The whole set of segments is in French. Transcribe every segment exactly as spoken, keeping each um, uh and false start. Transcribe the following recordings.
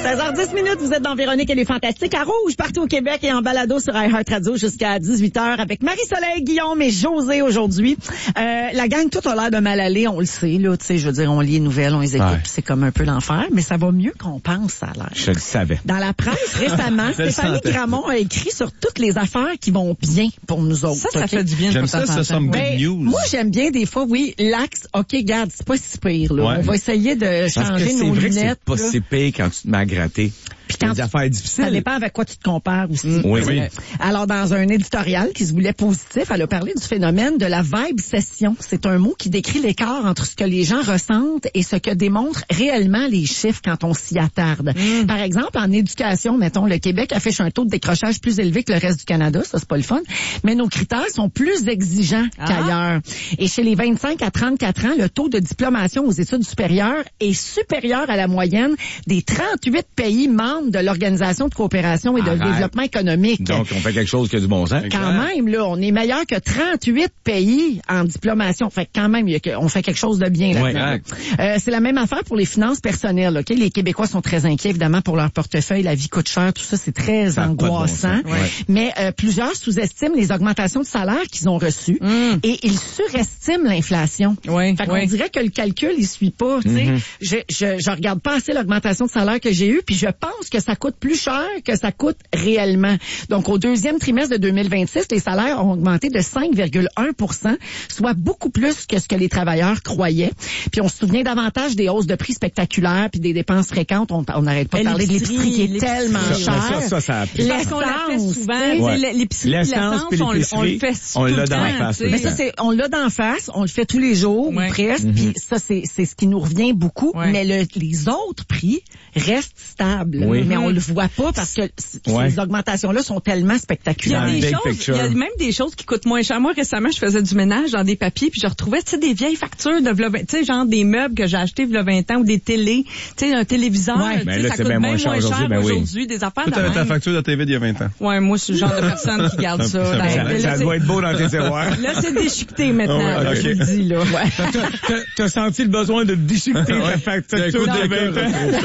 seize heures dix minutes, vous êtes dans Véronique, elle est fantastique à Rouge, partout au Québec et en balado sur iHeartRadio jusqu'à dix-huit heures avec Marie-Soleil, Guillaume et José aujourd'hui. Euh, la gang, tout a l'air de mal aller, on le sait, là, tu sais, je veux dire, on lit les nouvelles, on les écoute, ouais. c'est comme un peu l'enfer, mais ça va mieux qu'on pense, ça a l'air. Je le savais. Dans la presse, récemment, Stéphanie Gramont a écrit sur toutes les affaires qui vont bien pour nous autres. Ça, ça okay? fait du bien. J'aime ça, ça somme good Ben, news. moi, j'aime bien des fois, oui, l'axe, OK, garde, c'est pas si pire, là. Ouais. On va essayer de Parce que changer c'est nos vrai lunettes. que c'est pas là. si pire quand tu te mets à gratter. Puis quand des tu- affaires difficiles. Ça dépend avec quoi tu te compares aussi. Mmh. Oui, oui. Alors, dans un éditorial qui se voulait positif, elle a parlé du phénomène de la vibe session. C'est un mot qui décrit l'écart entre ce que les gens ressentent et ce que démontrent réellement les chiffres quand on s'y attarde. Mmh. Par exemple, en éducation, mettons, le Québec affiche un taux de décrochage plus élevé que le reste du Canada. Ça, c'est pas le fun. Mais nos critères sont plus exigeants ah. qu'ailleurs. Et chez les vingt-cinq à trente-quatre ans, le taux de diplomation aux études supérieures est supérieur à la moyenne des trente-huit pays membres de l'Organisation de coopération et de Arrête. développement économique. Donc, on fait quelque chose qui a du bon sens. Quand même, là, on est meilleur que trente-huit pays en diplomation. Fait que quand même, il y a, on fait quelque chose de bien là. Ouais, euh, c'est la même affaire pour les finances personnelles. Ok, les Québécois sont très inquiets évidemment pour leur portefeuille. La vie coûte cher, tout ça, c'est très ça angoissant. Bon ouais. Mais euh, plusieurs sous-estiment les augmentations de salaire qu'ils ont reçues mm. et ils surestiment l'inflation. Oui, fait qu'on oui. dirait que le calcul il suit pas. Tu sais, mm-hmm. je, je je regarde pas assez l'augmentation de salaire que j'ai eue, puis je pense que ça coûte plus cher que ça coûte réellement. Donc, au deuxième trimestre de deux mille vingt-six, les salaires ont augmenté de cinq virgule un pour cent, soit beaucoup plus que ce que les travailleurs croyaient. Puis, on se souvient davantage des hausses de prix spectaculaires puis des dépenses fréquentes. On n'arrête pas de parler de l'épicerie qui est tellement chère. Ça, ça, ça a pris. Parce qu'on la fait souvent. Ouais. L'épicerie, l'essence, on, on le fait on l'a dans temps, la face. Mais ça, c'est, on l'a d'en face, on le fait tous les jours, ouais. ou presque, mm-hmm. puis ça, c'est, c'est ce qui nous revient beaucoup. Ouais. Mais le, les autres prix restent stables. Oui. Mais on le voit pas parce que ouais. ces augmentations-là sont tellement spectaculaires. Il y a des choses, picture. il y a même des choses qui coûtent moins cher. Moi, récemment, je faisais du ménage dans des papiers, puis je retrouvais, tu sais, des vieilles factures de v'là vingt, tu sais, genre des meubles que j'ai achetés v'là vingt ans ou des télés, tu sais, un téléviseur, ouais. tu sais, ben là, ça c'est coûte bien bien moins cher aujourd'hui, ben oui. aujourd'hui, des affaires Toi, de t'avais ta même. facture de T V d'il y a vingt ans. Ouais, moi, je suis le genre de personne qui garde ça. Ça, dans- ça, là, ça c'est- doit être beau dans tes tiroirs. Là, c'est déchiqueté maintenant, Oh, ouais, là, okay. je le dis, là. Ouais. T'as, t'as, t'as senti le besoin de déchiqueter ta facture de vingt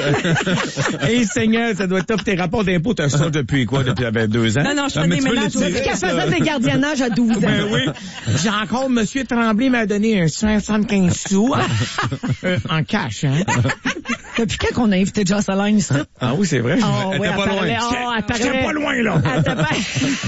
ans. Hey, Seigneur, ça doit être top. Tes rapports d'impôts, t'as ça depuis quoi? Depuis deux ans? Non, non, je Ah, fais mais des tu veux ménages. les tirer. Depuis qu'elle faisait des gardiennages à douze ans. Ben oui. J'ai encore, M. Tremblay m'a donné un soixante-quinze sous euh, en cash, hein. Depuis quand qu'on a invité Jocelyn ici? Ah oui, c'est vrai. Oh, Elle ouais, était pas elle loin. parlait- oh, elle J'étais parlait- pas loin, là. Elle était pas-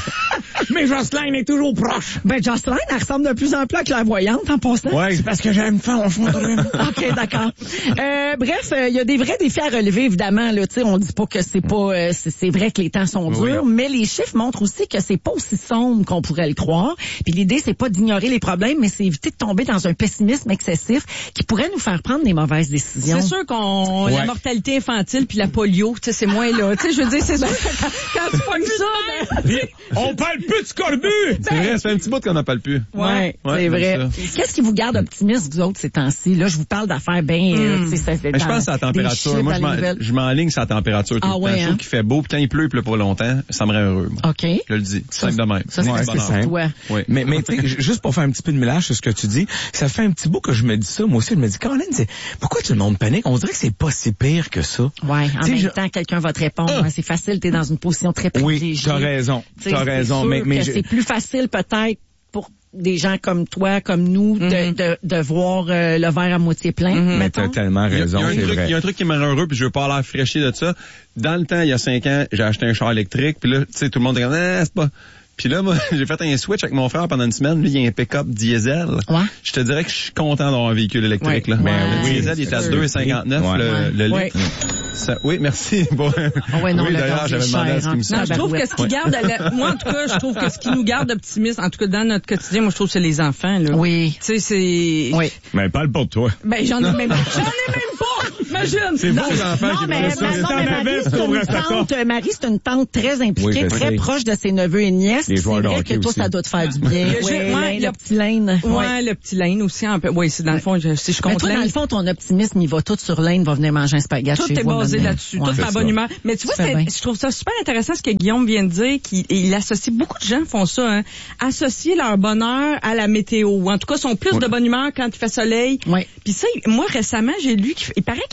Mais Jocelyn est toujours proche. Ben, Jocelyn, elle ressemble de plus en plus à clairvoyante en passant. Ouais, c'est parce que j'aime faire on fond OK, d'accord. Euh, bref, il euh, y a des vrais défis à relever, évidemment. Là, on dit pas que c'est pas, euh, c'est, c'est vrai que les temps sont durs, oui. mais les chiffres montrent aussi que c'est pas aussi sombre qu'on pourrait le croire. Puis l'idée, c'est pas d'ignorer les problèmes, mais c'est éviter de tomber dans un pessimisme excessif qui pourrait nous faire prendre des mauvaises décisions. C'est sûr qu'on Ouais. la mortalité infantile puis la polio, tu sais, c'est moins là. Tu sais, je veux dire, c'est sûr. Quand tu pognes ça, ben, On parle plus de scorbut! C'est vrai, ça fait un petit bout qu'on n'en parle plus. Ouais, Ouais, c'est vrai. ça. Qu'est-ce qui vous garde optimiste, vous autres, ces temps-ci? Là, je vous parle d'affaires bien... euh, tu sais, ça, c'est Mais je dans- pense à la des température. chiffres Moi, dans je, les m'en, nouvelles. je m'enligne sur la température tout Ah le ouais, temps. Je hein? trouve qu'il fait beau, puis quand il pleut, il pleut pas longtemps, ça me rend heureux. moi. OK. Je le dis. Simple de même. Ça, c'est Ouais, c'est c'est simple. toi. Oui. Mais, mais tu sais, juste pour faire un petit peu de mélange sur ce que tu dis, ça fait un petit bout que je me dis ça. Moi aussi, je me dis, Caroline, c'est, pourquoi tout le monde panique? On dirait que c'est pas si pire que ça. Ouais, en T'sais, même je- temps, quelqu'un va te répondre. Ah. hein, c'est facile, t'es dans une position très privilégiée. Oui, t'as raison. T'sais, T'as c'est raison. sûr Mais, mais que je- c'est plus facile peut-être pour des gens comme toi, comme nous, de, Mhm. de, de voir euh, le verre à moitié plein. Mhm. mais t'as mettons. tellement Il y, a, il y raison, a un c'est truc, vrai. il y a un truc qui me rend heureux, puis je veux pas l'air fraîché de ça. Dans le temps, il y a cinq ans, j'ai acheté un char électrique, puis là, tu sais, tout le monde dit, ah, c'est pas... Puis là, moi, j'ai fait un switch avec mon frère pendant une semaine. Lui, il y a un pick-up diesel. Ouais. Je te dirais que je suis content d'avoir un véhicule électrique. Ouais. Là. Ouais. Le Oui, diesel, il était à sûr. deux virgule cinquante-neuf Ouais. le, le Ouais. litre. Ça, oui, merci. Bon, Ah ouais, non, oui, le d'ailleurs, gaz est j'avais demandé à cher, ce hein. qu'il me non, semble. je trouve que ce qui Ouais. garde, la- moi en tout cas, je trouve que ce qui nous garde optimistes, en tout cas dans notre quotidien, moi je trouve que c'est les enfants, là. Oui. Tu sais, c'est. Oui. Mais parle pas de toi. Ben j'en ai même, j'en ai même pas. Imagine. C'est Non, vos enfants Non, qui mais, veulent ça. ma- Si non, t'en mais avais, Marie, tu c'est trouverais une ça tante, euh, Marie, c'est une tante très impliquée, Oui, je très sais. proche de ses neveux et nièces. Les C'est joueurs de vrai hockey que toi, aussi. ça doit te faire du bien. Le Oui, jeu- ouais, le le- petit Lane. Ouais, le petit Lane aussi un peu. Oui, c'est dans le fond, je, si je Mais compte toi, dans Lane, le fond, ton optimisme, il va tout sur Lane, va venir manger un spaghetti tout chez est vous basé maintenant. là-dessus, Ouais. toute c'est ma bonne ça. humeur. Mais tu vois, Ça fait c'est- bien. je trouve ça super intéressant ce que Guillaume vient de dire, qu'il il associe, beaucoup de gens font ça, hein, associer leur bonheur à la météo, ou en tout cas, sont plus Oui. de bonne humeur quand il fait soleil. Oui. Puis ça, moi, récemment, j'ai lu qu'il il paraît qu'il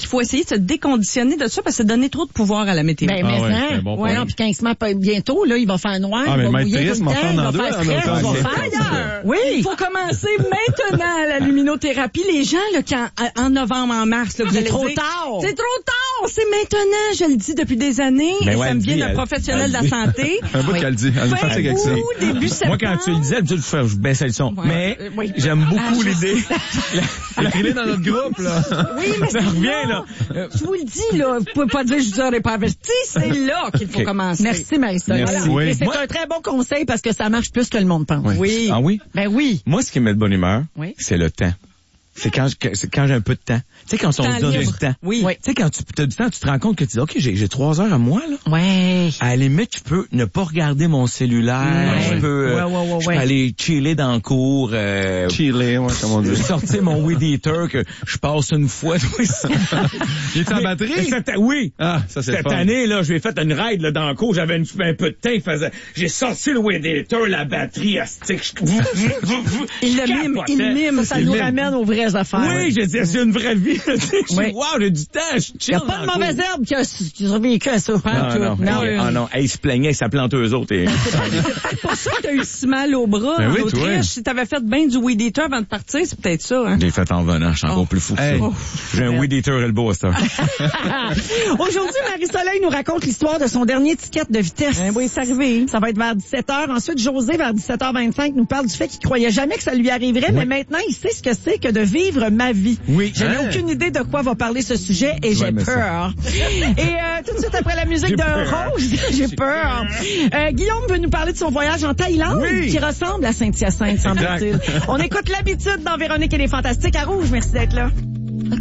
qu'il faut essayer de se déconditionner de ça parce que c'est donner trop de pouvoir à la météo. Ben, mais Ah ouais, hein. c'est un bon Ouais, point. non, puis quand il se met pas bientôt, là, il va faire noir, Ah, il mais va le mouiller maître tout le m'en temps, fait il en va deux, faire en frais, même temps. il va C'est faire D'ailleurs, ailleurs. il Oui. faut commencer maintenant à la luminothérapie. Les gens, là, qui en, en novembre, en mars, là, vous C'est allez trop dire, tard. C'est trop tard. C'est maintenant. Je le dis depuis des années. Mais et ouais, ça me elle vient dit, d'un elle- professionnel de elle la dit. santé. Un bout Oui. qu'elle dit. Elle me fatigue avec ça. Fin août, début septembre. Moi, quand tu le disais, je, je baissais le son. Ouais. Mais Euh, oui. j'aime beaucoup Ah, je l'idée. Écris-les dans notre groupe, là. Oui, mais Ça c'est revient, là. Je vous le dis, là. Vous pouvez pas dire, je vous aurais pas averti. C'est là qu'il faut Ok. commencer. Merci, Marisol. Merci. Voilà. Oui. Et c'est Moi- un très bon conseil parce que ça marche plus que le monde pense. Oui. Ah oui? Ben oui. Moi, ce qui me met de bonne humeur, Oui. c'est le temps. C'est quand, je- c'est quand j'ai un peu de temps. Tu sais, quand on Temps se donne libre. du temps. Oui. Tu sais, quand tu as du temps, tu te rends compte que tu dis, OK, j'ai, j'ai trois heures à moi, là. Ouais. À la limite, je peux ne pas regarder mon cellulaire. Ouais. Je peux, euh, Ouais, ouais, ouais, je peux ouais. aller chiller dans le cours. Euh, Chiller, ouais, comme on dit. sortir mon weed eater que je passe une fois. Il est en Mais- batterie? mais cette- oui. Ah, ça, c'est le Cette fun. année, là, j'ai fait une ride là, dans le cours, j'avais une- un peu de temps, il faisait, j'ai sorti le weed eater, la batterie, à stick. Il le mime, il mime. Ça nous ramène aux vraies affaires. Oui, j'ai dit, c'est une vraie vie. Oui. Wow, j'ai du temps, je Il chill. n'y a pas de dans le mauvaise cours. herbe qui a, qui a survécu à ça. Non, Hein, non, tout. non, ah non, hey, il se plaignait, ça plante eux autres. Et... C'est pour ça que t'as eu si mal au bras Ben en oui, toi. Autriche. Si t'avais fait bien du weed eater avant de partir, c'est peut-être ça, hein? J'ai fait en venant, je suis encore plus fou que Hey. ça. J'ai un weed eater elbow à cette heure. Aujourd'hui, Marie-Soleil nous raconte l'histoire de son dernier ticket de vitesse. Ben oui, c'est arrivé. Ça va être vers dix-sept heures. Ensuite, José, vers dix-sept heures vingt-cinq, nous parle du fait qu'il croyait jamais que ça lui arriverait, mais maintenant, il sait ce que c'est que de vivre ma vie. Oui. Je n'ai Hein? aucune idée de quoi va parler ce sujet et Tu vas j'ai aimer ça. peur. Et euh, tout de suite après la musique J'ai de peur. Rose, j'ai peur. Euh, Guillaume veut nous parler de son voyage en Thaïlande Oui. qui ressemble à Saint-Hyacinthe, semble-t-il. Exact. On écoute l'habitude dans Véronique et les Fantastiques à Rouge. Merci d'être là.